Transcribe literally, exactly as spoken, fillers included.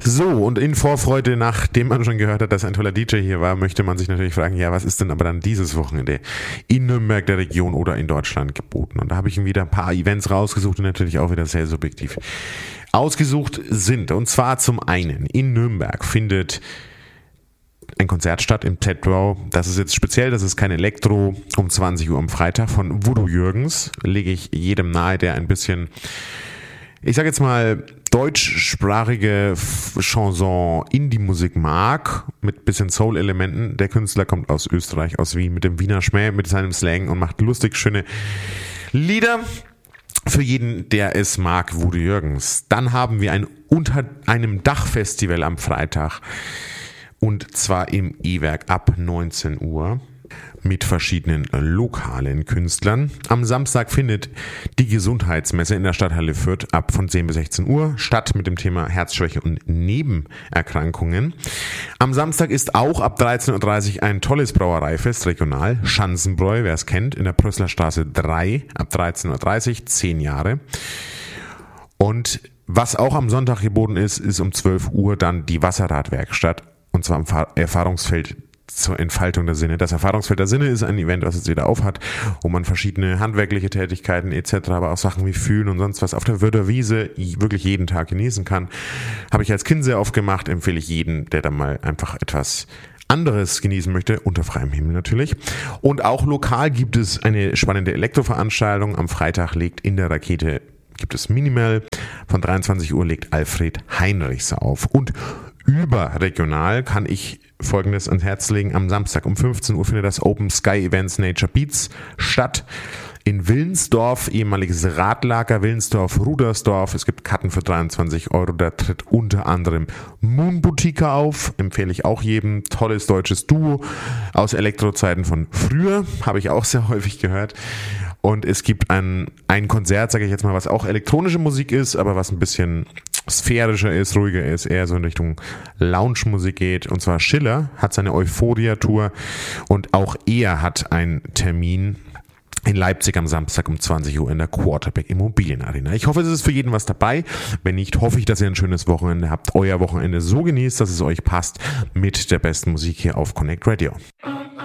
So, und in Vorfreude, nachdem man schon gehört hat, dass ein toller D J hier war, möchte man sich natürlich fragen, ja, was ist denn aber dann dieses Wochenende in Nürnberg, der Region oder in Deutschland geboten? Und da habe ich wieder ein paar Events rausgesucht und natürlich auch wieder sehr subjektiv ausgesucht sind. Und zwar zum einen in Nürnberg findet ein Konzert statt im Tetbau. Das ist jetzt speziell, das ist kein Elektro, um zwanzig Uhr am Freitag von Voodoo Jürgens. Lege ich jedem nahe, der ein bisschen, ich sage jetzt mal, deutschsprachige Chanson Indie-Musik mag, mit bisschen Soul-Elementen. Der Künstler kommt aus Österreich, aus Wien, mit dem Wiener Schmäh, mit seinem Slang und macht lustig schöne Lieder. Für jeden, der es mag, Voodoo Jürgens. Dann haben wir ein Unter einem Dach-Festival am Freitag. Und zwar im E-Werk ab neunzehn Uhr mit verschiedenen lokalen Künstlern. Am Samstag findet die Gesundheitsmesse in der Stadthalle Fürth ab von zehn bis sechzehn Uhr statt mit dem Thema Herzschwäche und Nebenerkrankungen. Am Samstag ist auch ab dreizehn Uhr dreißig ein tolles Brauereifest regional. Schanzenbräu, wer es kennt, in der Brüsseler Straße drei ab dreizehn Uhr dreißig, zehn Jahre. Und was auch am Sonntag geboten ist, ist um zwölf Uhr dann die Wasserradwerkstatt. Und zwar am Erfahrungsfeld zur Entfaltung der Sinne. Das Erfahrungsfeld der Sinne ist ein Event, was jetzt jeder aufhat, wo man verschiedene handwerkliche Tätigkeiten et cetera, aber auch Sachen wie Fühlen und sonst was auf der Wörder Wiese wirklich jeden Tag genießen kann. Habe ich als Kind sehr oft gemacht, empfehle ich jeden, der da mal einfach etwas anderes genießen möchte, unter freiem Himmel natürlich. Und auch lokal gibt es eine spannende Elektroveranstaltung. Am Freitag legt in der Rakete, gibt es Minimal. Von dreiundzwanzig Uhr legt Alfred Heinrichs auf. Und überregional kann ich Folgendes ans Herz legen. Am Samstag um fünfzehn Uhr findet das Open Sky Events Nature Beats statt. In Willensdorf, ehemaliges Radlager, Willensdorf-Rudersdorf. Es gibt Karten für dreiundzwanzig Euro. Da tritt unter anderem Moon Boutique auf. Empfehle ich auch jedem. Tolles deutsches Duo aus Elektrozeiten von früher. Habe ich auch sehr häufig gehört. Und es gibt ein, ein Konzert, sage ich jetzt mal, was auch elektronische Musik ist, aber was ein bisschen sphärischer ist, ruhiger ist, eher so in Richtung Lounge-Musik geht. Und zwar Schiller hat seine Euphoria-Tour und auch er hat einen Termin in Leipzig am Samstag um zwanzig Uhr in der Quarterback Immobilienarena. Ich hoffe, es ist für jeden was dabei. Wenn nicht, hoffe ich, dass ihr ein schönes Wochenende habt. Euer Wochenende so genießt, dass es euch passt mit der besten Musik hier auf Connect Radio.